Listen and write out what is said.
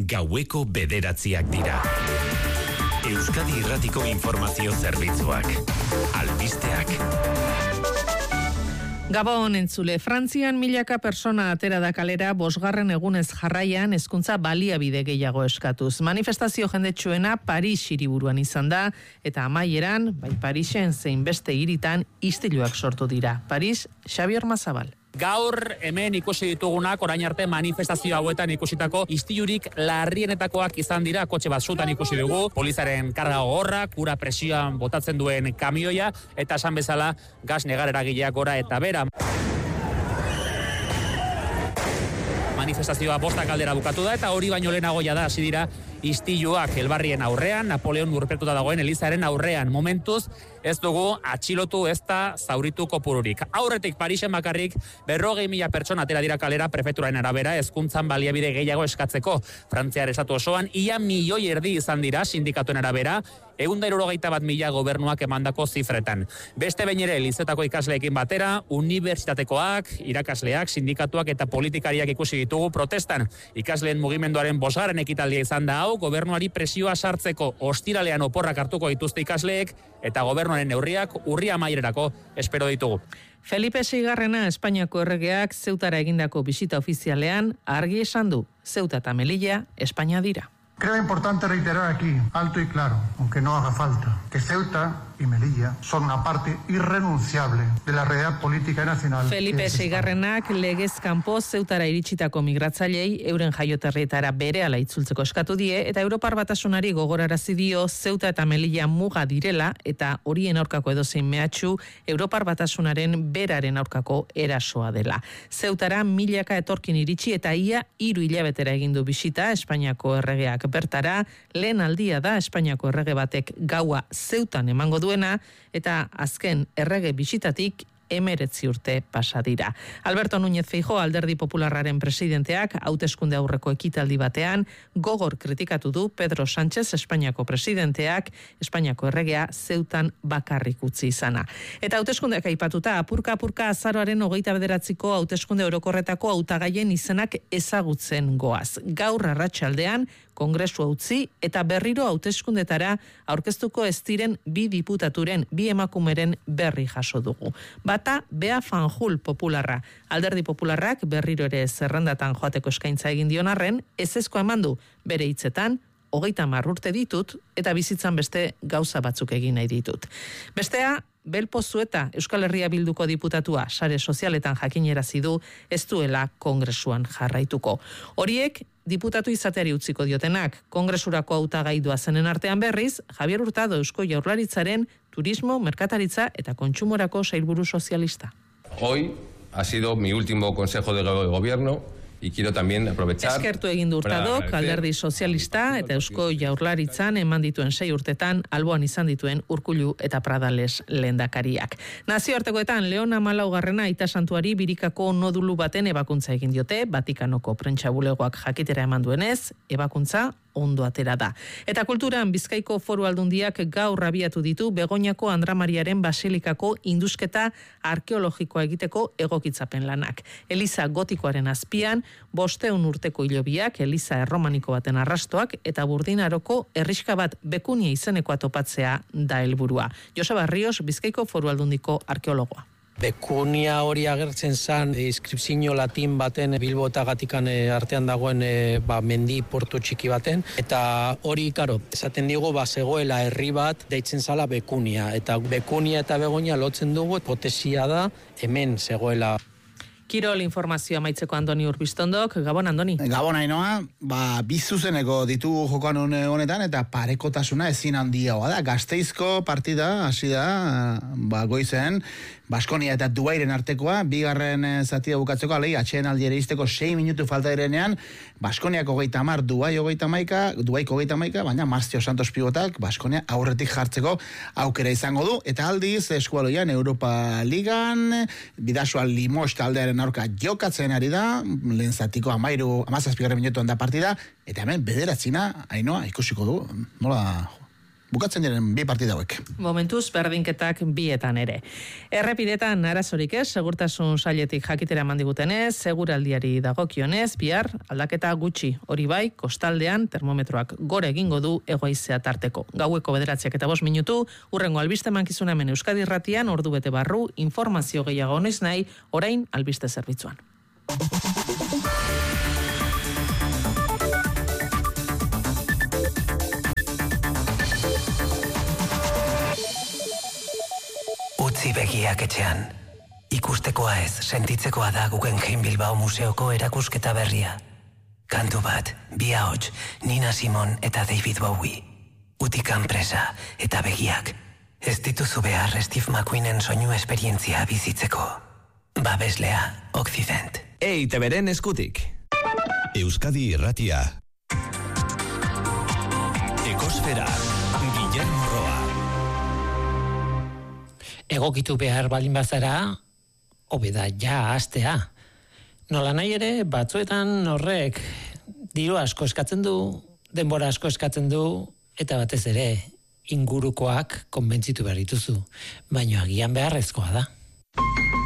gaueko 9:00 dira. Euskadi Irratiko Informazio Zerbitzuak. Albisteak. Gabon entzule, Frantzian milaka persona atera da kalera 5. egunez jarraian hezkuntza baliabide gehiago eskatuz. Manifestazio jendetsuena Paris hiriburuan izan da, eta amaieran, bai Parisen zein beste hiritan istiluak sortu dira. Paris, Xabier Mazabal. Gaur hemen ikusi ditugunak orain arte manifestazio hauetan ikusitako istilurik larrienetakoak izan dira. Kotxe bat sutan ikusi dugu, polizaren karga gogorrak, ura presioan botatzen duen kamioia, eta esan bezala gas negar eragileak gora eta bera. Manifestazioa 5:00 bukatu da, eta hori baino lehenago da hasi dira istiluak Elbarrien aurrean, Napoleon urpetuta dagoen elizaren aurrean. Momentuz ez dugu atxilotu ez da zauritu kopururik. Aurretik Parisen bakarrik 40.000 pertsona atera dira kalera prefeturaren arabera hezkuntzan baliabide gehiago eskatzeko. Frantziar estatu osoan ia 1,5 milioi izan dira sindikatuen arabera, 161.000 gobernuak emandako zifretan. Beste behin ere lizeotako ikasleekin batera, unibertsitatekoak, irakasleak, sindikatuak eta politikariak ikusi ditugu protestan. Ikasleen mugimenduaren 5. ekitaldia izan da hau, gobernuari presioa sartzeko. Ostiralean oporrak hartuko dituzte ikasleek eta gobernuaren neurriak urria amaierarako espero ditugu. Felipe VI Espainiako erregeak Zeutara egindako bisita ofizialean argi esan du, Ceuta eta Melilla Espainia dira. Creo importante reiterar aquí, alto y claro, aunque no haga falta, que Ceuta y Melilla son una parte irrenunciable de la realidad política nacional. Felipe VI legez kanpo Zeutara iritsitako migratzailei euren jaioterrietara berehala itzultzeko eskatu die, eta Europar Batasunari gogorarazi dio Ceuta eta Melilla muga direla, eta horien aurkako edozein mehatxu Europar Batasunaren beraren aurkako erasoa dela. Zeutara milaka etorkin iritsi eta ia 3 hilabetera egin du bisita Espainiako erregeak bertara. Lehen aldia da Espainiako errege batek gaua Zeutan emango duena, eta azken errege bisitatik 19 urte pasa dira. Alberto Núñez Feijóo, Alderdi Popularraren presidenteak, hauteskunde aurreko ekitaldi batean gogor kritikatu du Pedro Sánchez, Espainiako presidenteak, Espainiako erregea Zeutan bakarrik utzi izana. Eta hauteskundeak aipatuta, apurka azaroaren 29ko hauteskunde orokorretako hautagaien izenak ezagutzen goaz. Gaur arratsaldean Kongresua utzi eta berriro hauteskundetara aurkeztuko ez diren 2 diputaturen, 2 emakumeren berri jaso dugu. Bata, Bea Fanjul Popularra. Alderdi Popularrak berriro ere zerrendatan joateko eskaintza egin dion arren, ezezkoa eman du bere hitzetan, 30 urte ditut eta bizitzan beste gauza batzuk egin nahi ditut. Bestea, Bel Pozueta, Euskal Herria Bilduko diputatua, sare sozialetan jakinerazi du ez duela Kongresuan jarraituko. Horiek diputatu izateari utziko diotenak. Kongresurako hautagai doazenen artean berriz, Javier Hurtado Eusko Jaurlaritzaren Turismo, Merkataritza eta Kontsumorako sailburu sozialista. Hoy ha sido mi último consejo de gobierno y quiero también aprovechar. Eskertu egin du Hurtadok, Alderdi Sozialista eta Eusko Jaurlaritzan eman dituen 6 urtetan alboan izan dituen Urkullu eta Pradales lehendakariak. Nazioartekoetan Leona Malaugarrena Aita Santuari birikako nodulu baten ebakuntza egin diote, Vatikanoko prentsabulegoak jakitera eman duenez, ebakuntza ondo atera da. Eta kulturan Bizkaiko Foru Aldundiak gaur abiatu ditu Begoñako Andra Mariaren Basilikako indusketa arkeologikoa egiteko egokitzapen lanak. Eliza gotikoaren azpian 500 urteko hilobiak, eliza erromaniko baten arrastoak eta Burdinaroko herriska bat Bekunia izenekoa topatzea da helburua. Joseba Rios, Bizkaiko Foru Aldundiko arkeologoa. Bekunia hori agertzen zen inskripzio latin baten Bilbo eta Gatikan artean dagoen mendi portu txiki baten, eta hori, karo, esaten digu zegoela herri bat deitzen zala Bekunia, eta Bekunia eta Begoña lotzen dugu, hipotesia da hemen zegoela. Kirol informazioa maitzeko Andoni Urbistondok. Gabon, Andoni. Gabon, Ainoa. Bi zuzeneko ditugu jokoan honetan, eta parekotasuna ezin handiagoa da. Gasteizko partida hasi da, goizen, Baskonia eta Duairen artekoa, bigarren zatia bukatzeko, alei, atxeen aldiere izteko 6 minutu falta direnean, Baskoniako 30, Duai 31, Duaiko 31, baina Marcio Santos pivotak Baskonia aurretik jartzeko aukera izango du, eta aldiz eskualoian Europa Ligan, Bidasoa Limos taldearen aurka jokatzen ari da, lehen zatiko 17 minutuan da partida, eta hemen bederatzina, Ainoa, ikusiko du, nola bukatzen diren bi partida hauek. Momentuz berdinketak bietan ere. Errepidetan arazorik ez, segurtasun sailetik jakitera mandigutenez, seguraldiari dagokionez, bihar aldaketa gutxi. Hori bai, kostaldean termometroak gore egingo du egoizea tarteko. Gaueko 9:05 minutu, hurrengo albiste mankizuna hemen Euskadi Irratian, ordu bete barru, informazio gehiago noiz nahi, orain albiste zerbitzuan. Utzi begiak etxean. Ikustekoa ez, sentitzekoa da Guggenheim Bilbao Museoko erakusketa berria. Kantu bat, bi ahots, Nina Simone eta David Bowie. Utikan presa eta begiak. Ez dituzu behar Steve McQueenen soinu esperientzia bizitzeko. Babeslea, Occident. EITB-ren eskutik. Euskadi Irratia. Ekosfera, Guillermo Roa. Egokitu behar balin bazara, hobeda ja hastea. Nola nahi ere, batzuetan horrek diru asko eskatzen du, denbora asko eskatzen du, eta batez ere, ingurukoak konbentzitu behar dituzu. Baina agian beharrezkoa da.